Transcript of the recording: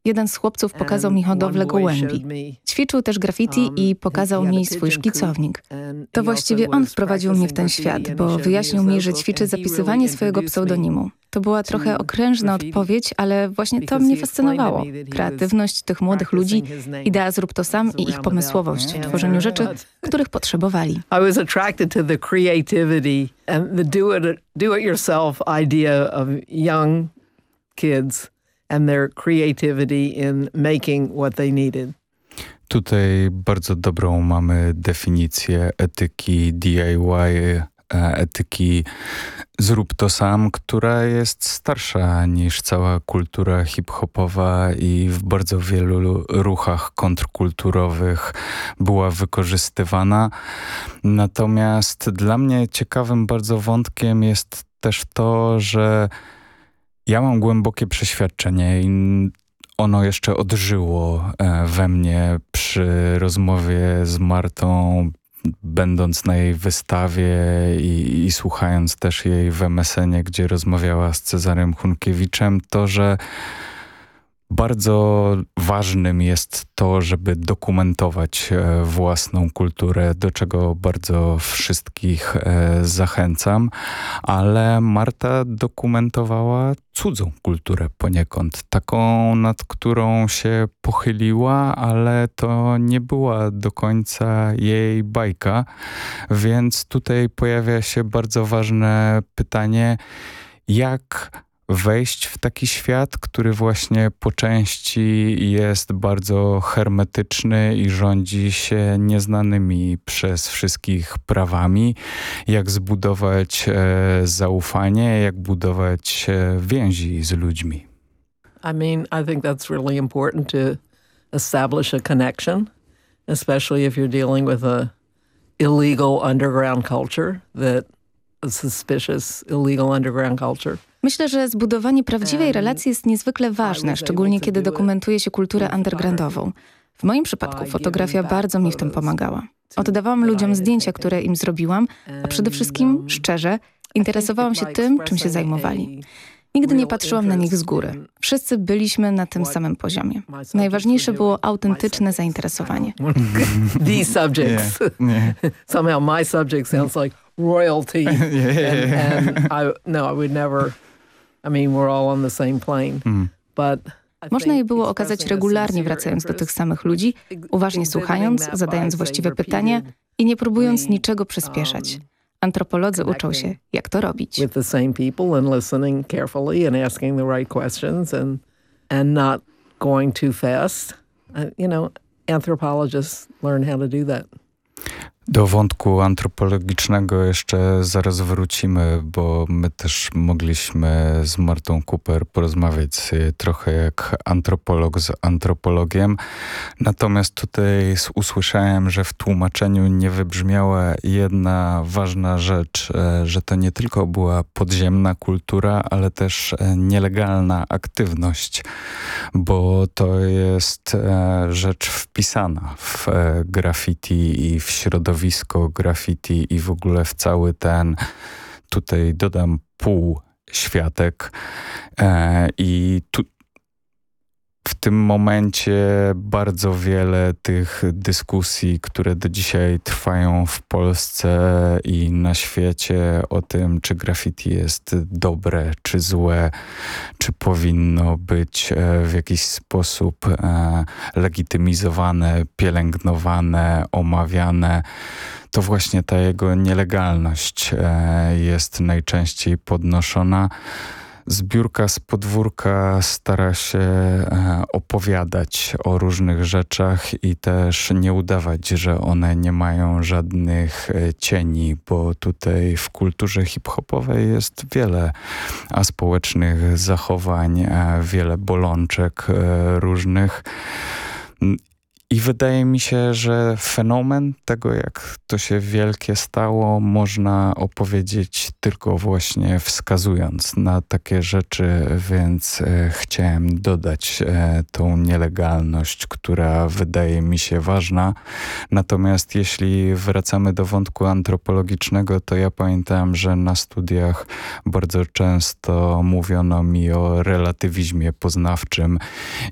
Jeden z chłopców pokazał mi hodowlę gołębi. Ćwiczył też graffiti i pokazał mi swój szkicownik. To właściwie on wprowadził mnie w ten świat, bo wyjaśnił mi, że ćwiczy zapisywanie swojego pseudonimu. To była trochę okrężna odpowiedź, ale właśnie to mnie fascynowało. Kreatywność tych młodych ludzi, idea zrób to sam i ich pomysłowość w tworzeniu rzeczy, których potrzebowali. I was attracted to the creativity and the do it yourself idea of young kids and their creativity in making what they needed. Tutaj bardzo dobrą mamy definicję etyki DIY, etyki zrób to sam, która jest starsza niż cała kultura hip-hopowa i w bardzo wielu ruchach kontrkulturowych była wykorzystywana. Natomiast dla mnie ciekawym bardzo wątkiem jest też to, że ja mam głębokie przeświadczenie i ono jeszcze odżyło we mnie przy rozmowie z Martą, będąc na jej wystawie i słuchając też jej w MSN-ie, gdzie rozmawiała z Cezarym Hunkiewiczem, to, że bardzo ważnym jest to, żeby dokumentować własną kulturę, do czego bardzo wszystkich zachęcam, ale Marta dokumentowała cudzą kulturę poniekąd, taką, nad którą się pochyliła, ale to nie była do końca jej bajka, więc tutaj pojawia się bardzo ważne pytanie, jak wejść w taki świat, który właśnie po części jest bardzo hermetyczny i rządzi się nieznanymi przez wszystkich prawami, jak zbudować zaufanie, jak budować więzi z ludźmi. I mean, I think that's really important to establish a connection, especially if you're dealing with a illegal underground culture, a suspicious illegal underground culture. Myślę, że zbudowanie prawdziwej relacji jest niezwykle ważne, szczególnie kiedy dokumentuje się kulturę undergroundową. W moim przypadku fotografia bardzo mi w tym pomagała. Oddawałam ludziom zdjęcia, które im zrobiłam, a przede wszystkim, szczerze, interesowałam się tym, czym się zajmowali. Nigdy nie patrzyłam na nich z góry. Wszyscy byliśmy na tym samym poziomie. Najważniejsze było autentyczne zainteresowanie. These subjects. Somehow my subject sounds like royalty. I would never. I mean, we're all on the same plane. But można je było okazać regularnie, wracając do tych samych ludzi, uważnie słuchając, zadając właściwe pytania i nie próbując niczego przyspieszać. Antropolodzy uczą się, jak to robić. With the same people and listening carefully and asking the right questions and not going too fast. Anthropologists learn how to do that. Do wątku antropologicznego jeszcze zaraz wrócimy, bo my też mogliśmy z Martą Cooper porozmawiać trochę jak antropolog z antropologiem. Natomiast tutaj usłyszałem, że w tłumaczeniu nie wybrzmiała jedna ważna rzecz, że to nie tylko była podziemna kultura, ale też nielegalna aktywność, bo to jest rzecz wpisana w graffiti i w środowisko graffiti i w ogóle w cały ten, tutaj dodam, półświatek. I tu w tym momencie bardzo wiele tych dyskusji, które do dzisiaj trwają w Polsce i na świecie o tym, czy graffiti jest dobre, czy złe, czy powinno być w jakiś sposób legitymizowane, pielęgnowane, omawiane, to właśnie ta jego nielegalność jest najczęściej podnoszona. Zbiórka z podwórka stara się opowiadać o różnych rzeczach i też nie udawać, że one nie mają żadnych cieni, bo tutaj w kulturze hip-hopowej jest wiele aspołecznych zachowań, wiele bolączek różnych. I wydaje mi się, że fenomen tego, jak to się wielkie stało, można opowiedzieć tylko właśnie wskazując na takie rzeczy, więc chciałem dodać tą nielegalność, która wydaje mi się ważna. Natomiast jeśli wracamy do wątku antropologicznego, to ja pamiętam, że na studiach bardzo często mówiono mi o relatywizmie poznawczym